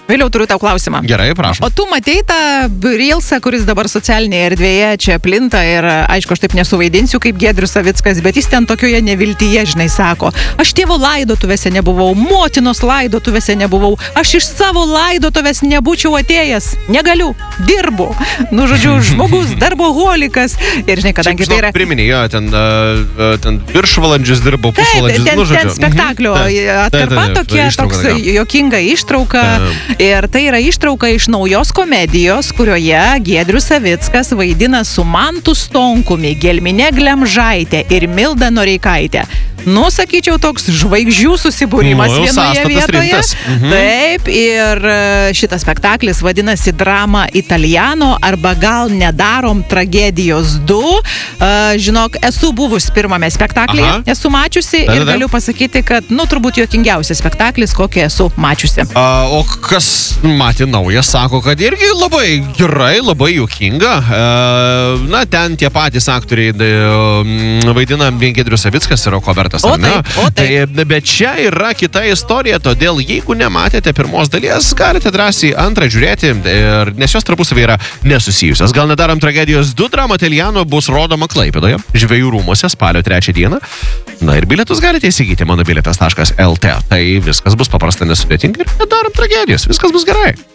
Vėliau turiu tau klausimą. Gerai, prašom. O tu matei tą Reelsą, kuris dabar socialinėje erdvėje čia plinta ir, aišku, aš taip nesuvaidinsiu kaip Giedrius Savickas, bet jis ten tokioje neviltyje, žinai, sako, aš tėvo laidotuvėse nebuvau, motinos laidotuvėse nebuvau, aš iš savo laidotuvės nebūčiau atėjęs, negaliu, dirbu. Nu, žodžiu, žmogus, darboholikas. Ir, žinai, kadangi tai yra... Priminėjo, ten viršvalandžius dirbo, pusvalandžius, nu, žodžiu. Ten spektaklio atkarpa tokia, toks jokinga ištrauka. Ir tai yra ištrauka iš naujos komedijos, kurioje Giedrius Savickas vaidina su Mantu Stonkumi, Gelmine Glemžaitė ir Milda Noreikaitė. Nu, sakyčiau, toks žvaigždžių susibūrimas vienoje vietoje. Taip, ir šitas spektaklis vadinasi Drama Italiano arba gal nedarom tragedijos 2. Žinok, esu buvus pirmame spektaklyje, esu mačiusi ir galiu pasakyti, kad, nu, turbūt juokingiausias spektaklis, kokį esu mačiusi. O kas matė naują, sako, kad irgi labai gerai, labai juokinga. Na, ten tie patys aktoriai vaidina Giedrius Savickas ir Robertas. O taip. Bet čia yra kita istorija, todėl jeigu nematėte pirmos dalies, galite drąsiai antrą žiūrėti, nes jos tarpusavį yra nesusijusios. Gal nedarom tragedijos 2, Drama Italiano bus rodoma Klaipėdoje, Žvejų rūmuose spalio 3 dieną. Na ir bilietus galite įsigyti mano bilietas.lt. Tai viskas bus paprasta, nesudėtinga ir nedarom tragedijos, viskas bus gerai.